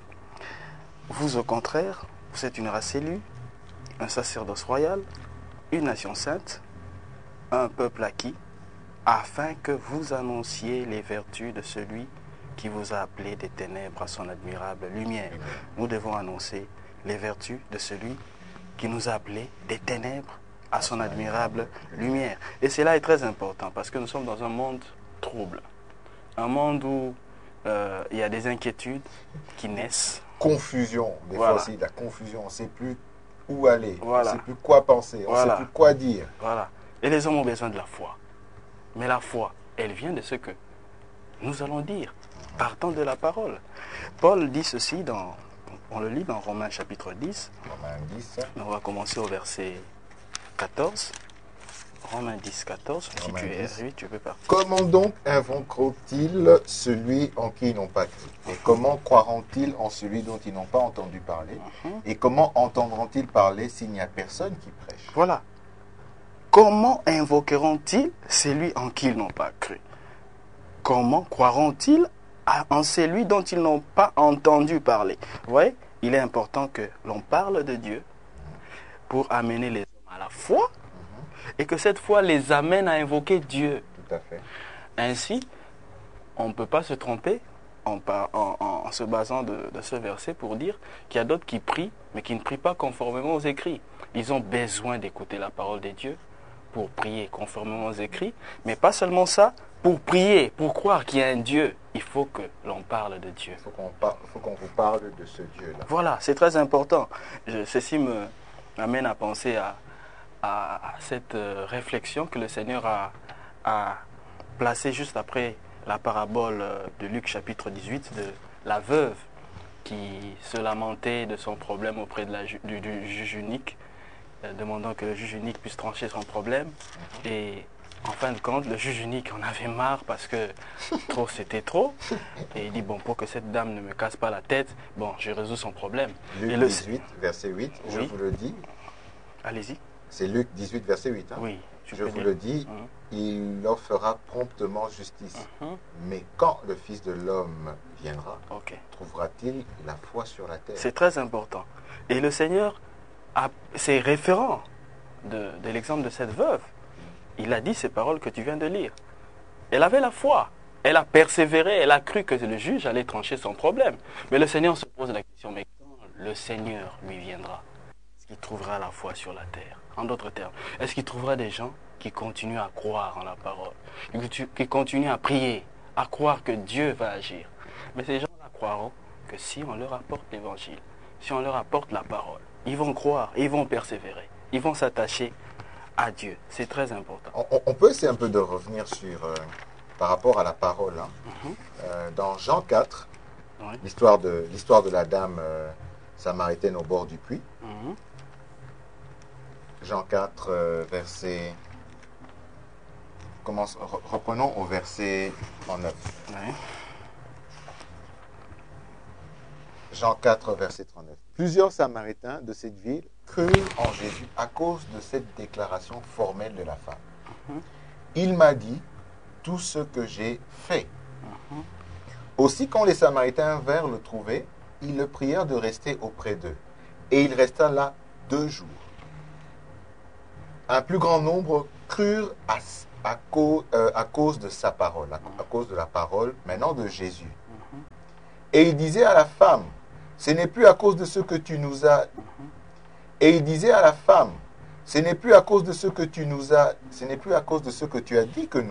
Vous, au contraire, vous êtes une race élue, un sacerdoce royal, une nation sainte, un peuple acquis, afin que vous annonciez les vertus de celui qui vous a appelé des ténèbres à son admirable lumière. Nous devons annoncer les vertus de celui qui nous a appelés des ténèbres à son admirable lumière. Et cela est très important parce que nous sommes dans un monde trouble, un monde où il y a des inquiétudes qui naissent. Confusion, des Voilà. fois aussi, la confusion, on ne sait plus où aller, Voilà. on ne sait plus quoi penser, on ne Voilà. sait plus quoi dire. Voilà. Et les hommes ont besoin de la foi. Mais la foi, elle vient de ce que nous allons dire, partant de la parole. Paul dit ceci, on le lit dans Romains chapitre 10. Romains 10. On va commencer au verset 14. Romains 10, 14. Si Romains tu es 10. oui, tu peux pas. Comment donc invoqueront-ils celui en qui ils n'ont pas cru? Et comment croiront-ils en celui dont ils n'ont pas entendu parler? Et comment entendront-ils parler s'il n'y a personne qui prêche? Voilà. Comment invoqueront-ils celui en qui ils n'ont pas cru? Comment croiront-ils en celui dont ils n'ont pas entendu parler? Vous voyez, il est important que l'on parle de Dieu pour amener les hommes à la foi et que cette foi les amène à invoquer Dieu. Tout à fait. Ainsi, on ne peut pas se tromper en se basant de ce verset pour dire qu'il y a d'autres qui prient, mais qui ne prient pas conformément aux écrits. Ils ont besoin d'écouter la parole de Dieu pour prier conformément aux écrits, mais pas seulement ça, pour prier, pour croire qu'il y a un Dieu, il faut que l'on parle de Dieu. Il faut qu'on vous parle de ce Dieu-là. Voilà, c'est très important. Ceci m'amène à penser à cette réflexion que le Seigneur a placée juste après la parabole de Luc chapitre 18 de la veuve qui se lamentait de son problème auprès du juge unique, demandant que le juge unique puisse trancher son problème. Et en fin de compte, le juge unique en avait marre parce que trop c'était trop. Et il dit, bon, pour que cette dame ne me casse pas la tête, bon, je résous son problème. Luc Et 18, verset 8, je Oui. vous le dis. Allez-y. C'est Luc 18, verset 8. Hein. Oui. Je vous le dis, il leur fera promptement justice. Mais quand le Fils de l'homme viendra, Ok. trouvera-t-il la foi sur la terre? C'est très important. Et le Seigneur, c'est référent de l'exemple de cette veuve. Il a dit ces paroles que tu viens de lire. Elle avait la foi. Elle a persévéré. Elle a cru que le juge allait trancher son problème. Mais le Seigneur se pose la question, mais quand le Seigneur lui viendra, est-ce qu'il trouvera la foi sur la terre? En d'autres termes, est-ce qu'il trouvera des gens qui continuent à croire en la parole, qui continuent à prier, à croire que Dieu va agir? Mais ces gens-là croiront que si on leur apporte l'évangile, si on leur apporte la parole, ils vont croire, ils vont persévérer, ils vont s'attacher à Dieu. C'est très important. On peut essayer un peu de revenir sur, par rapport à la parole. Hein. Dans Jean 4, Oui. l'histoire de la dame samaritaine au bord du puits. Jean 4, verset... Reprenons au verset 39. Oui. Jean 4, verset 39. Plusieurs Samaritains de cette ville crurent en Jésus à cause de cette déclaration formelle de la femme. Il m'a dit tout ce que j'ai fait. Aussi, quand les Samaritains vinrent le trouver, ils le prièrent de rester auprès d'eux. Et il resta là 2 jours. un plus grand nombre crurent à cause de sa parole, à cause de la parole maintenant de Jésus. Et il disait à la femme, ce n'est plus à cause de ce que tu nous as... Et il disait à la femme, ce n'est plus à cause de ce que tu nous as... Ce n'est plus à cause de ce que tu as dit que nous